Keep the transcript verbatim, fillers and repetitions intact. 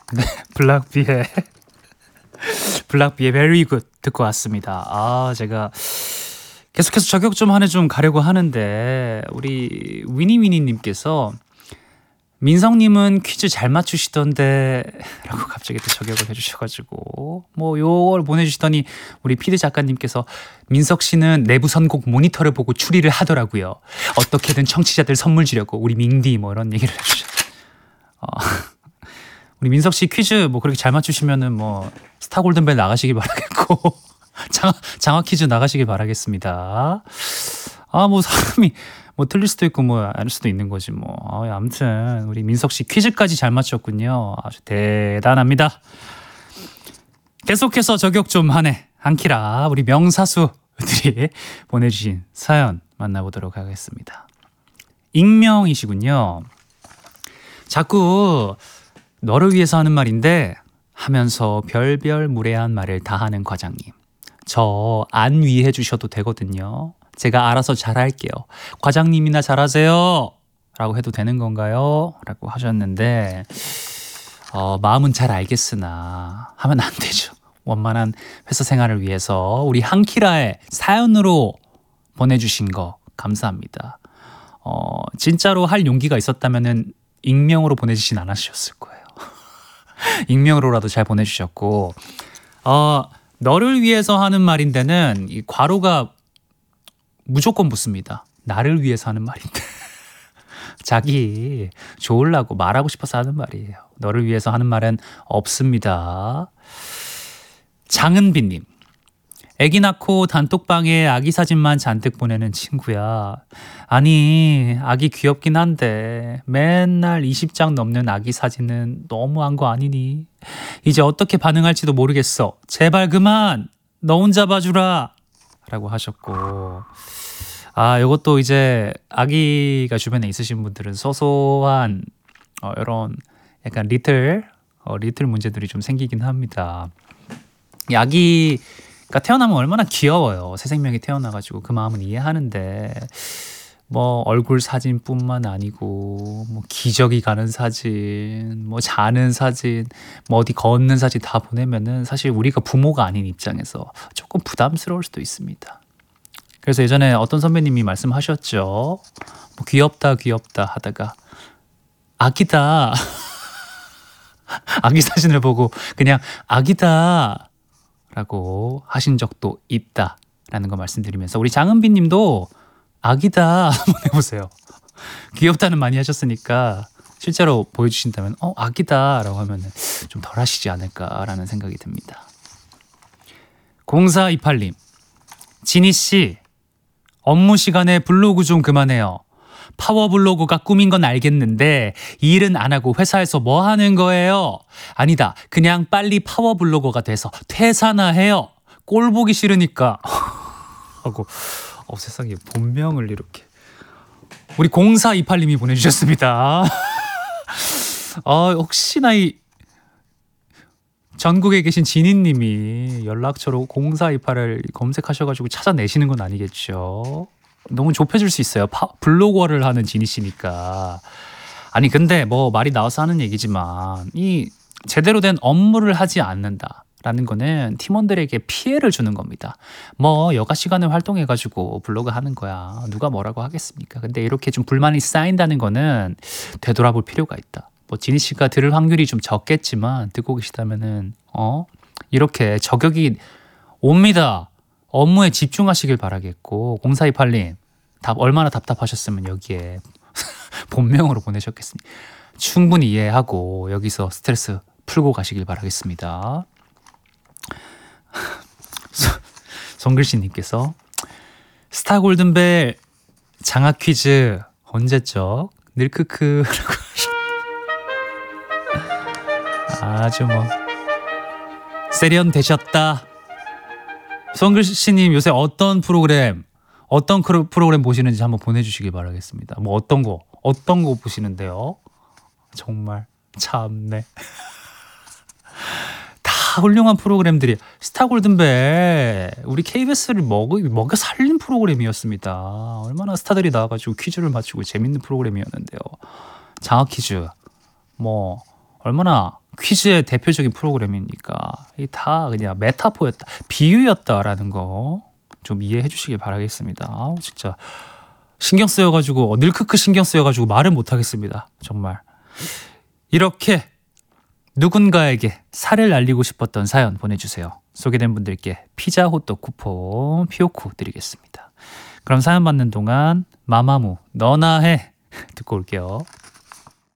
네, 블락비의 블락비의 Very Good 듣고 왔습니다. 아, 제가 계속해서 저격 좀 하나 좀 가려고 하는데 우리 위니위니님께서 민성님은 퀴즈 잘 맞추시던데 라고 갑자기 또 저격을 해주셔가지고 뭐 요걸 보내주시더니 우리 피디 작가님께서 민석 씨는 내부 선곡 모니터를 보고 추리를 하더라고요. 어떻게든 청취자들 선물 주려고 우리 민디 뭐 이런 얘기를 해주셨어요. 어, 우리 민석 씨 퀴즈 뭐 그렇게 잘 맞추시면은 뭐 스타 골든벨 나가시길 바라겠고 장학, 장학 퀴즈 나가시길 바라겠습니다. 아, 뭐 사람이 뭐 틀릴 수도 있고 뭐 아닐 수도 있는 거지 뭐. 아, 아무튼 우리 민석 씨 퀴즈까지 잘 맞췄군요. 아주 대단합니다. 계속해서 저격 좀 하네 한키라 우리 명사수들이 보내주신 사연 만나보도록 하겠습니다. 익명이시군요. 자꾸 너를 위해서 하는 말인데 하면서 별별 무례한 말을 다 하는 과장님. 저 안 위해 주셔도 되거든요. 제가 알아서 잘할게요. 과장님이나 잘하세요 라고 해도 되는 건가요? 라고 하셨는데 어, 마음은 잘 알겠으나 하면 안 되죠. 원만한 회사 생활을 위해서 우리 한키라의 사연으로 보내주신 거 감사합니다. 어, 진짜로 할 용기가 있었다면 익명으로 보내주진 않으셨을 거예요. 익명으로라도 잘 보내주셨고 어, 너를 위해서 하는 말인데는 이 괄호가 무조건 붙습니다. 나를 위해서 하는 말인데 자기 좋으려고 말하고 싶어서 하는 말이에요. 너를 위해서 하는 말은 없습니다. 장은비님, 애기 낳고 단톡방에 아기 사진만 잔뜩 보내는 친구야. 아니 아기 귀엽긴 한데 맨날 이십 장 넘는 아기 사진은 너무한 거 아니니? 이제 어떻게 반응할지도 모르겠어. 제발 그만 너 혼자 봐주라 라고 하셨고 아, 이것도 이제 아기가 주변에 있으신 분들은 소소한 어, 이런 약간 리틀 어, 리틀 문제들이 좀 생기긴 합니다. 이 아기가 태어나면 얼마나 귀여워요. 새 생명이 태어나가지고 그 마음은 이해하는데 뭐 얼굴 사진뿐만 아니고 뭐 기저귀 가는 사진, 뭐 자는 사진, 뭐 어디 걷는 사진 다 보내면은 사실 우리가 부모가 아닌 입장에서 조금 부담스러울 수도 있습니다. 그래서 예전에 어떤 선배님이 말씀하셨죠. 뭐 귀엽다 귀엽다 하다가 아기다 아기 사진을 보고 그냥 아기다 라고 하신 적도 있다라는 거 말씀드리면서 우리 장은비 님도 아기다 한번 해보세요. 귀엽다는 많이 하셨으니까 실제로 보여주신다면 어 아기다 라고 하면 좀 덜 하시지 않을까라는 생각이 듭니다. 공사이팔 님, 지니씨 업무 시간에 블로그 좀 그만해요. 파워 블로그가 꿈인 건 알겠는데 일은 안 하고 회사에서 뭐 하는 거예요? 아니다, 그냥 빨리 파워 블로거가 돼서 퇴사나 해요. 꼴 보기 싫으니까 하고 어, 세상에 본명을 이렇게 우리 공사이팔 님이 보내주셨습니다. 어, 혹시나 이 전국에 계신 지니님이 연락처로 공사이팔을 검색하셔가지고 찾아내시는 건 아니겠죠? 너무 좁혀질 수 있어요. 파, 블로거를 하는 지니씨니까. 아니 근데 뭐 말이 나와서 하는 얘기지만 이 제대로 된 업무를 하지 않는다라는 거는 팀원들에게 피해를 주는 겁니다. 뭐 여가 시간에 활동해가지고 블로그 하는 거야. 누가 뭐라고 하겠습니까? 근데 이렇게 좀 불만이 쌓인다는 거는 되돌아볼 필요가 있다. 뭐 지니 씨가 들을 확률이 좀 적겠지만 듣고 계시다면은 어 이렇게 저격이 옵니다. 업무에 집중하시길 바라겠고 공사이팔 님 답 얼마나 답답하셨으면 여기에 본명으로 보내셨겠습니까? 충분히 이해하고 여기서 스트레스 풀고 가시길 바라겠습니다. 송글씨님께서 스타 골든벨 장학 퀴즈 언제적? 늘 크크라고 아주 뭐 세련되셨다. 송글씨님 요새 어떤 프로그램 어떤 프로그램 보시는지 한번 보내주시기 바라겠습니다. 뭐 어떤 거 어떤 거 보시는데요? 정말 참네. 다 훌륭한 프로그램들이 스타 골든벨 우리 케이비에스를 먹어, 먹여 살린 프로그램이었습니다. 얼마나 스타들이 나와가지고 퀴즈를 맞추고 재밌는 프로그램이었는데요. 장학 퀴즈 뭐 얼마나 퀴즈의 대표적인 프로그램입니까? 이 다 그냥 메타포였다, 비유였다라는 거 좀 이해해 주시길 바라겠습니다. 아우 진짜 신경 쓰여가지고 늘크크 신경 쓰여가지고 말을 못하겠습니다. 정말 이렇게 누군가에게 살을 날리고 싶었던 사연 보내주세요. 소개된 분들께 피자 호떡 쿠폰 피오쿠 드리겠습니다. 그럼 사연 받는 동안 마마무 너나 해 듣고 올게요.